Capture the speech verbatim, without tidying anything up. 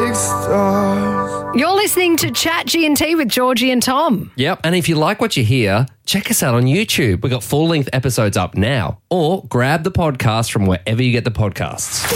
big stars. You're listening to Chat G and T with Georgie and Tom. Yep, and if you like what you hear, check us out on YouTube. We've got full-length episodes up now. Or grab the podcast from wherever you get the podcasts.